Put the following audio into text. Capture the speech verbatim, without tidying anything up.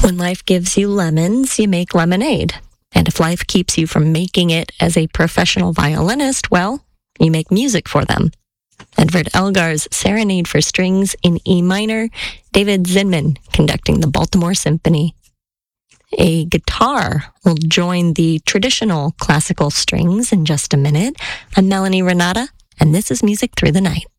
When life gives you lemons, you make lemonade. And if life keeps you from making it as a professional violinist, well, you make music for them. Edward Elgar's Serenade for Strings in E minor, David Zinman conducting the Baltimore Symphony. A guitar will join the traditional classical strings in just a minute. I'm Melanie Renata, and this is Music Through the Night.